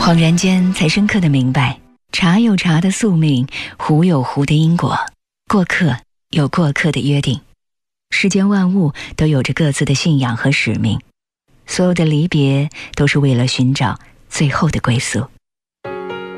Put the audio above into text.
恍然间才深刻地明白，茶有茶的宿命，壶有壶的因果，过客有过客的约定。世间万物都有着各自的信仰和使命，所有的离别都是为了寻找最后的归宿。